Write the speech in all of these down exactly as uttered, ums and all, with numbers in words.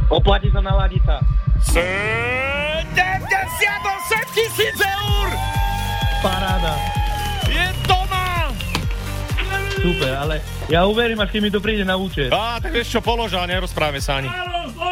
Oplatí sa naladiť sa. sedemdesiatosem tisíc eur! Paráda. Je doma! Super, ale ja uverím, až keď mi to príde na účet. Á, tak vieš čo, polož a nerozprávame sa ani.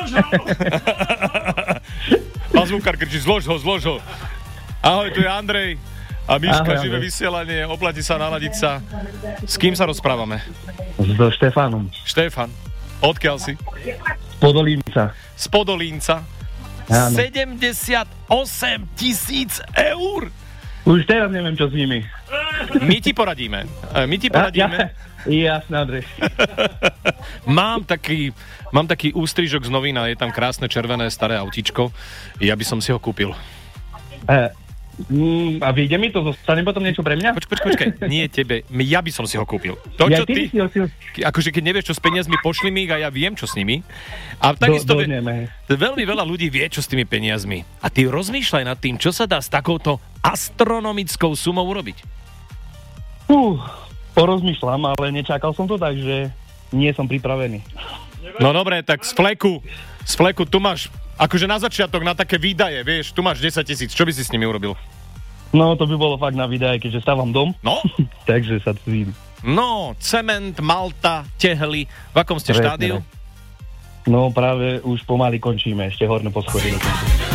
Pán zvukár kričí, zlož ho, zlož ho. Ahoj, tu je Andrej. A Miška, živé vysielanie, oplatí sa naladiť sa. S kým sa rozprávame? So Štefánom. Štefan, odkiaľ si? Podolínca. Z Podolínca. Áno. sedemdesiatosem tisíc eur. Už teraz neviem, čo s nimi. My ti poradíme. My ti poradíme. Ja, jasné, Andrej. Mám taký, mám taký ústrižok z novín a je tam krásne červené staré autíčko. Ja by som si ho kúpil. E, mm, a vyjde mi to? Zostane potom niečo pre mňa? Počkaj, počkaj, počkaj. Nie tebe. Ja by som si ho kúpil. To, ja, čo ty... ty si ho... Akože keď nevieš, čo s peniazmi, pošli mi ich a ja viem, čo s nimi. A takisto Do, ve... veľmi veľa ľudí vie, čo s tými peniazmi. A ty rozmýšľaj nad tým, čo sa dá s takouto astronomickou sumou urobiť. Uh, porozmýšľam, ale nečakal som to, takže nie som pripravený. No dobre, tak z fleku, z fleku tu máš, akože na začiatok, na také výdaje, vieš, tu máš desať tisíc, čo by si s nimi urobil? No, to by bolo fakt na výdaje, keďže stávam dom. No? Takže sa cvím. No, cement, malta, tehly, v akom ste štádiu? No, práve už pomaly končíme, ešte horné poschodie dokonca.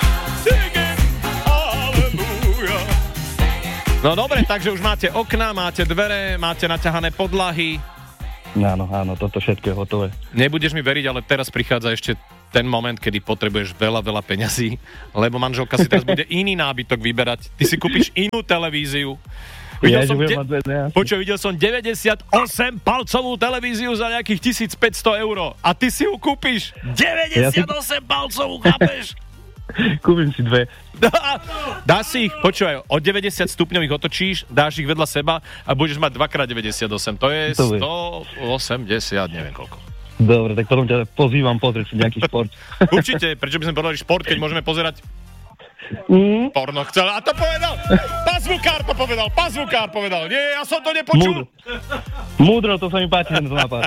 No dobre, takže už máte okná, máte dvere, máte naťahané podlahy. Áno, áno, toto všetko je hotové. Nebudeš mi veriť, ale teraz prichádza ešte ten moment, kedy potrebuješ veľa, veľa peňazí, lebo manželka si teraz bude iný nábytok vyberať. Ty si kúpiš inú televíziu. Videl, ja, som, de- Počuj, videl som deväťdesiatosem palcovú televíziu za nejakých tisícpäťsto eur. A ty si ju kúpiš deväťdesiatosem palcovú, chápeš? Kúpim si dve. Dá, dá si ich, počúvaj, od deväťdesiat stupňov ich otočíš, dáš ich vedľa seba a budeš mať dva krát deväťdesiatosem. To je to stoosemdesiat, neviem koľko. Dobre, tak potom ťa pozývam pozrieť si nejaký šport. Určite, prečo by sme povedali šport, keď môžeme pozerať mm? porno. Chcel, a to povedal, pán zvukár to povedal, pán zvukár povedal. Nie, ja som to nepočul. Múdro, Múdro to sa mi páči, ten nápad.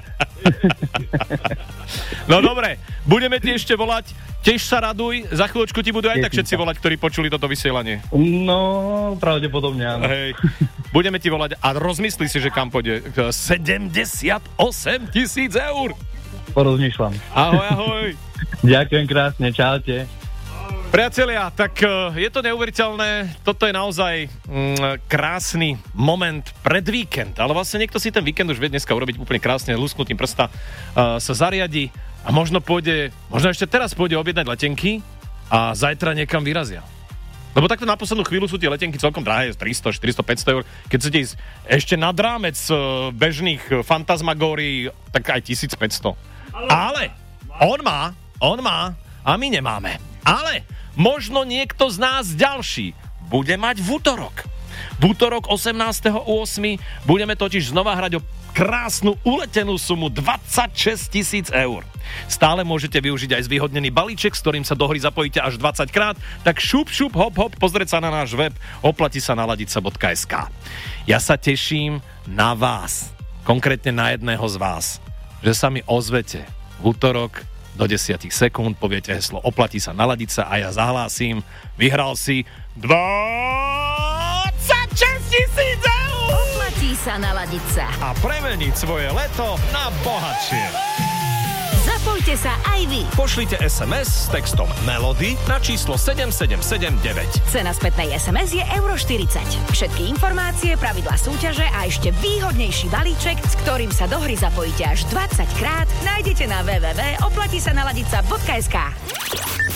No dobre, budeme ti ešte volať. Tiež sa raduj, za chvíľočku ti budú aj tak všetci volať, ktorí počuli toto vysielanie. No, pravdepodobne áno. Hej, budeme ti volať a rozmyslí si, že kam pôjde. sedemdesiatosem tisíc eur. Porozmýšľam. Ahoj, ahoj. Ďakujem krásne, čaute. Priatelia, tak je to neuveriteľné, toto je naozaj mm, krásny moment pred víkend, ale vlastne niekto si ten víkend už vie dneska urobiť úplne krásne, lusknutím prsta uh, sa zariadi a možno pôjde, možno ešte teraz pôjde objednať letenky a zajtra niekam vyrazia. Lebo takto na poslednú chvíľu sú tie letenky celkom drahé, tristo, štyristo, päťsto eur, keď chcete ísť ešte nad rámec uh, bežných fantasmagórií, tak aj tisícpäťsto. Ale on má, on má a my nemáme. Ale možno niekto z nás ďalší bude mať v útorok. V útorok osemnásteho ôsmeho budeme totiž znova hrať o krásnu uletenú sumu dvadsaťšesť tisíc eur. Stále môžete využiť aj zvýhodnený balíček, s ktorým sa do hry zapojíte až dvadsať krát, tak šup, šup, hop, hop, pozrieť sa na náš web oplatí sa naladiť sa bodka es ká. Ja sa teším na vás, konkrétne na jedného z vás, že sa mi ozvete v útorok do desať sekúnd, poviete heslo oplatí sa naladiť sa a ja zahlásim, vyhral si dvadsaťšesť tisíc eur! Oplatí sa naladiť sa. A premeniť svoje leto na bohatšie. Zapojte sa aj vy. Pošlite es em es s textom Melody na číslo sedem sedem sedem deväť. Cena spätnej es em es je euro štyridsať. Všetky informácie, pravidlá súťaže a ešte výhodnejší balíček, s ktorým sa do hry zapojíte až dvadsať krát, nájdete na w w w bodka oplatí sa naladiť sa bodka es ká.